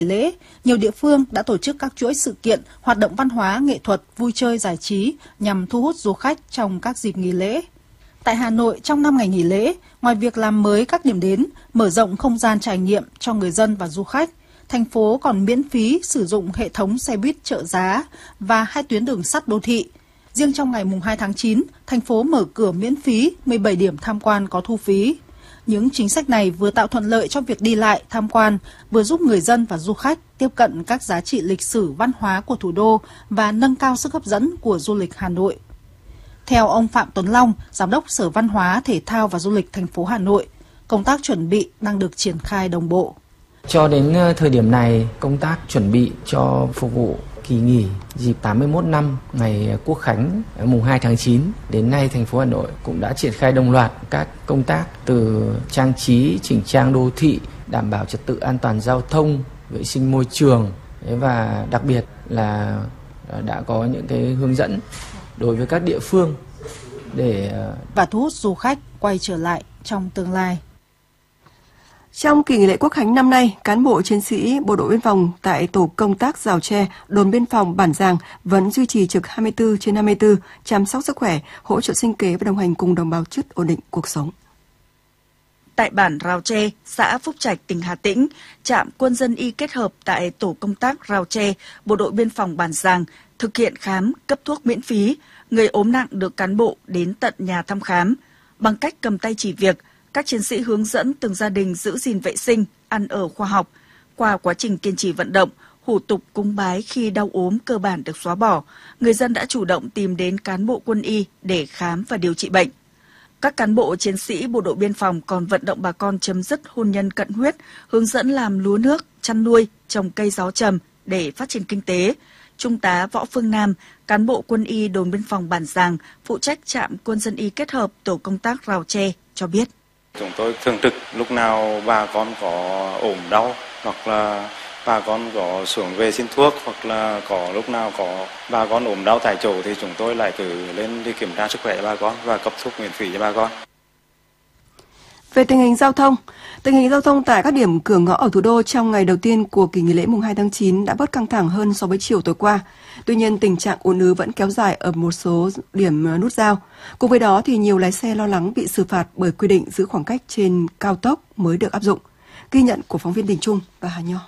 lễ, nhiều địa phương đã tổ chức các chuỗi sự kiện, hoạt động văn hóa, nghệ thuật, vui chơi, giải trí nhằm thu hút du khách trong các dịp nghỉ lễ. Tại Hà Nội, trong 5 ngày nghỉ lễ, ngoài việc làm mới các điểm đến, mở rộng không gian trải nghiệm cho người dân và du khách, thành phố còn miễn phí sử dụng hệ thống xe buýt trợ giá và 2 tuyến đường sắt đô thị. Riêng trong ngày 2 tháng 9, thành phố mở cửa miễn phí 17 điểm tham quan có thu phí. Những chính sách này vừa tạo thuận lợi cho việc đi lại, tham quan, vừa giúp người dân và du khách tiếp cận các giá trị lịch sử văn hóa của thủ đô và nâng cao sức hấp dẫn của du lịch Hà Nội. Theo ông Phạm Tuấn Long, Giám đốc Sở Văn hóa, Thể thao và Du lịch thành phố Hà Nội, công tác chuẩn bị đang được triển khai đồng bộ. Cho đến thời điểm này, công tác chuẩn bị cho phục vụ kỳ nghỉ dịp 81 năm ngày Quốc khánh mùng 2 tháng 9 đến nay, thành phố Hà Nội cũng đã triển khai đồng loạt các công tác từ trang trí, chỉnh trang đô thị, đảm bảo trật tự an toàn giao thông, vệ sinh môi trường và đặc biệt là đã có những cái hướng dẫn đối với các địa phương để và thu hút du khách quay trở lại trong tương lai. Trong kỳ nghỉ lễ Quốc khánh năm nay, cán bộ chiến sĩ Bộ đội Biên phòng tại tổ công tác Rào Tre, đồn biên phòng Bản Giàng vẫn duy trì trực 24/24, chăm sóc sức khỏe, hỗ trợ sinh kế và đồng hành cùng đồng bào Chứt ổn định cuộc sống. Tại bản Rào Tre, xã Phúc Trạch, tỉnh Hà Tĩnh, trạm quân dân y kết hợp tại tổ công tác Rào Tre, Bộ đội Biên phòng Bản Giàng thực hiện khám, cấp thuốc miễn phí. Người ốm nặng được cán bộ đến tận nhà thăm khám. Bằng cách cầm tay chỉ việc, các chiến sĩ hướng dẫn từng gia đình giữ gìn vệ sinh, ăn ở khoa học. Qua quá trình kiên trì vận động, hủ tục cúng bái khi đau ốm cơ bản được xóa bỏ, người dân đã chủ động tìm đến cán bộ quân y để khám và điều trị bệnh. Các cán bộ chiến sĩ Bộ đội Biên phòng còn vận động bà con chấm dứt hôn nhân cận huyết, hướng dẫn làm lúa nước, chăn nuôi, trồng cây gió trầm để phát triển kinh tế. Trung tá Võ Phương Nam, cán bộ quân y đồn biên phòng Bản Giàng, phụ trách trạm quân dân y kết hợp tổ công tác Rào Tre cho biết. Chúng tôi thường trực lúc nào bà con có ốm đau hoặc là bà con có xuống về xin thuốc hoặc là có lúc nào có bà con ốm đau tại chỗ thì chúng tôi lại cử lên đi kiểm tra sức khỏe cho bà con và cấp thuốc miễn phí cho bà con. Về tình hình giao thông tại các điểm cửa ngõ ở thủ đô trong ngày đầu tiên của kỳ nghỉ lễ mùng 2 tháng 9 đã bớt căng thẳng hơn so với chiều tối qua. Tuy nhiên, tình trạng ùn ứ vẫn kéo dài ở một số điểm nút giao. Cùng với đó thì nhiều lái xe lo lắng bị xử phạt bởi quy định giữ khoảng cách trên cao tốc mới được áp dụng. Ghi nhận của phóng viên Đình Trung và Hà Nho.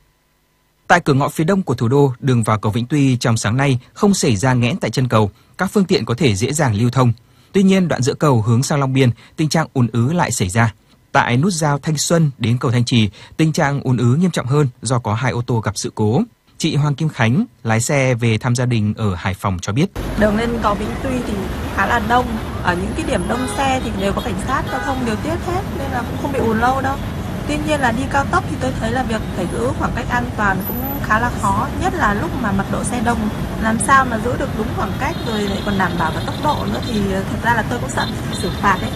Tại cửa ngõ phía đông của thủ đô, đường vào cầu Vĩnh Tuy trong sáng nay không xảy ra nghẽn tại chân cầu, các phương tiện có thể dễ dàng lưu thông. Tuy nhiên, đoạn giữa cầu hướng sang Long Biên, tình trạng ùn ứ lại xảy ra. Tại nút giao Thanh Xuân đến cầu Thanh Trì, tình trạng ùn ứ nghiêm trọng hơn do có 2 ô tô gặp sự cố. Chị Hoàng Kim Khánh, lái xe về thăm gia đình ở Hải Phòng cho biết. Đường lên cầu Vĩnh Tuy thì khá là đông, ở những cái điểm đông xe thì đều có cảnh sát giao thông điều tiết hết nên là cũng không bị ùn lâu đâu. Tuy nhiên là đi cao tốc thì tôi thấy là việc phải giữ khoảng cách an toàn cũng khá là khó, nhất là lúc mà mật độ xe đông. Làm sao mà giữ được đúng khoảng cách rồi lại còn đảm bảo cả tốc độ nữa thì thật ra là tôi cũng sợ xử phạt đấy.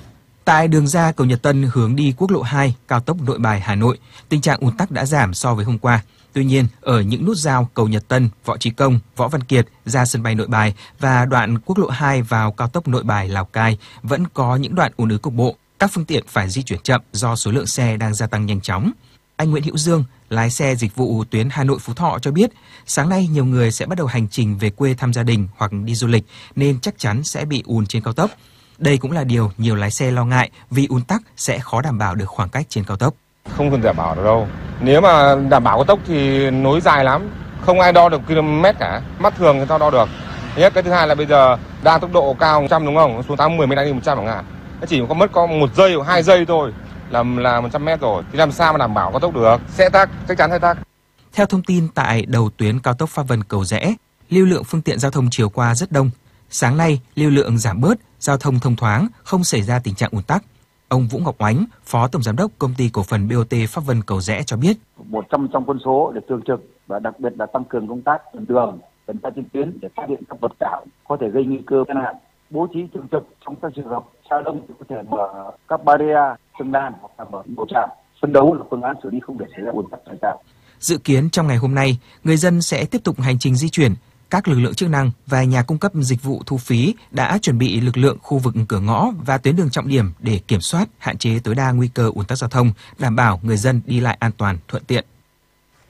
Tại đường ra cầu Nhật Tân hướng đi quốc lộ 2, cao tốc Nội Bài Hà Nội, tình trạng ùn tắc đã giảm so với hôm qua. Tuy nhiên, ở những nút giao cầu Nhật Tân, Võ Trí Công, Võ Văn Kiệt ra sân bay Nội Bài và đoạn quốc lộ 2 vào cao tốc Nội Bài Lào Cai vẫn có những đoạn ùn ứ cục bộ. Các phương tiện phải di chuyển chậm do số lượng xe đang gia tăng nhanh chóng. Anh Nguyễn Hữu Dương, lái xe dịch vụ tuyến Hà Nội Phú Thọ cho biết, sáng nay nhiều người sẽ bắt đầu hành trình về quê thăm gia đình hoặc đi du lịch nên chắc chắn sẽ bị ùn trên cao tốc. Đây cũng là điều nhiều lái xe lo ngại vì ùn tắc sẽ khó đảm bảo được khoảng cách trên cao tốc. Không cần đảm bảo được đâu. Nếu mà đảm bảo cao tốc thì nối dài lắm, không ai đo được km cả. Mắt thường người ta đo được. Cái thứ hai là bây giờ đang tốc độ cao 100 đúng không? Xuống 80 mới đang đi 100 chẳng hạn. Nó chỉ có 1 giây hoặc 2 giây thôi là 100 mét rồi. Thì làm sao mà đảm bảo cao tốc được? Sẽ tắc, chắc chắn sẽ tắc. Theo thông tin tại đầu tuyến cao tốc Pháp Vân Cầu Giẽ, lưu lượng phương tiện giao thông chiều qua rất đông. Sáng nay, lưu lượng giảm bớt, giao thông thông thoáng, không xảy ra tình trạng ùn tắc. Ông Vũ Ngọc Oánh, Phó Tổng Giám đốc Công ty Cổ phần BOT Pháp Vân Cầu Giẽ cho biết. 100 trong quân số để thường trực và đặc biệt là tăng cường công tác tuần đường, tuần tra trên tuyến để phát hiện các vật cản có thể gây nguy cơ tai nạn. Bố trí thường trực trong các trường hợp xa đông thì có thể mở các barrier, tường đan hoặc là mở bộ trạm. Phấn đấu là phương án xử lý không để xảy ra ùn tắc xảy ra. Dự kiến trong ngày hôm nay, người dân sẽ tiếp tục hành trình di chuyển. Các lực lượng chức năng và nhà cung cấp dịch vụ thu phí đã chuẩn bị lực lượng khu vực cửa ngõ và tuyến đường trọng điểm để kiểm soát, hạn chế tối đa nguy cơ ùn tắc giao thông, đảm bảo người dân đi lại an toàn, thuận tiện.